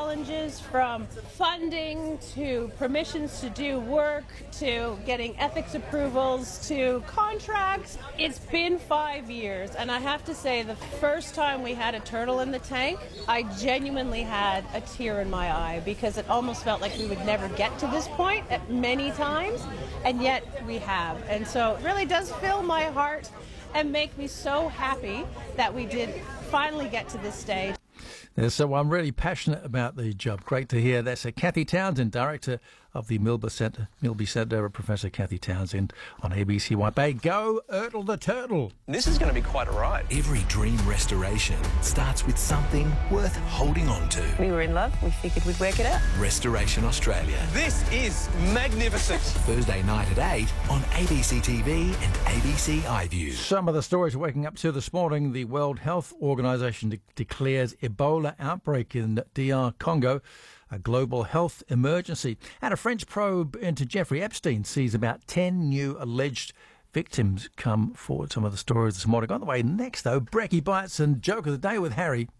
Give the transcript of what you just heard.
challenges, from funding to permissions to do work to getting ethics approvals to contracts. It's been 5 years, and I have to say the first time we had a turtle in the tank, I genuinely had a tear in my eye because it almost felt like we would never get to this point at many times, and yet we have. And so it really does fill my heart and make me so happy that we did finally get to this stage. Yeah, so I'm really passionate about the job. Great to hear. That's Cathy Townsend, Director of the Milby Centre, Professor Cathy Townsend on ABC White Bay. Go Ertl the Turtle. This is going to be quite a ride. Every dream restoration starts with something worth holding on to. We were in love. We figured we'd work it out. Restoration Australia. This is magnificent. Thursday night at 8 on ABC TV and ABC iView. Some of the stories we're waking up to this morning. The World Health Organization declares Ebola outbreak in DR Congo a global health emergency. And a French probe into Jeffrey Epstein sees about 10 new alleged victims come forward. Some of the stories this morning. On the way next, though, Brekkie Bites and Joke of the Day with Harry.